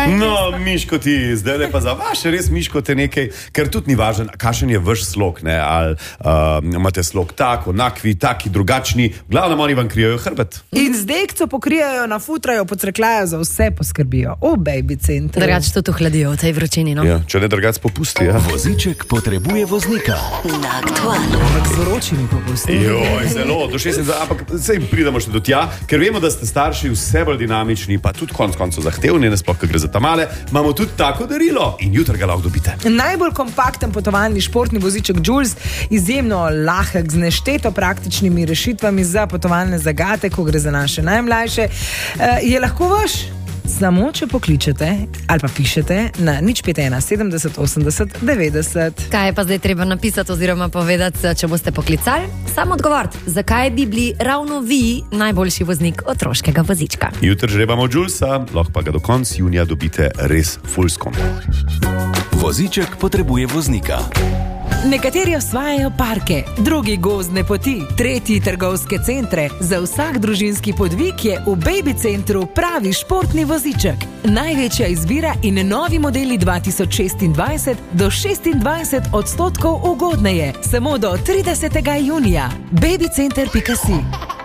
No, Miško ti, zdaj pa za vaše res, Miško, te nekaj, ker tudi ni važen, kakšen je vaš slog, ne, ali imate slog tak, onakvi, taki, drugačni, glavno oni vam krijajo hrbet. In z dekco pokrijajo, nafutrajo, pocrekljajo, za vse poskrbijo. Baby center. Drugač to hladijo v tej vročini, no? Ja, če ne drugač popusti, ja. Voziček potrebuje voznika. Na aktualno. Z vročimi popusti. Joj, zelo, do 26, ampak sej pridemo še do tja, ker vemo, da ste starši vse bolj dinamični, pa tudi konc koncev zahtevni, nasploh, ko gre za tamale, imamo tudi tako darilo in jutri ga lahko dobite. Najbolj kompakten potovalni športni voziček Jules, izjemno lahek, z nešteto praktičnimi rešitvami za potovalne zagate, ko gre za naše najmlajše, je lahko vaš. Samo če pokličete ali pa pišete na 051 70 80 90. Kaj je pa zdaj treba napisati oziroma povedati, če boste poklicali? Samo odgovoriti, zakaj bi bili ravno vi najboljši voznik otroškega vozička. Jutri žrebamo Julesa, lahko pa ga do konca junija dobite res fulskom. Voziček potrebuje voznika. Nekateri osvajajo parke, drugi gozdne poti, tretji trgovske centre. Za vsak družinski podvig je v Baby centru pravi športni voziček. Največja izbira in novi modeli 2026 do 26% ugodneje. Samo do 30. junija. babycenter.si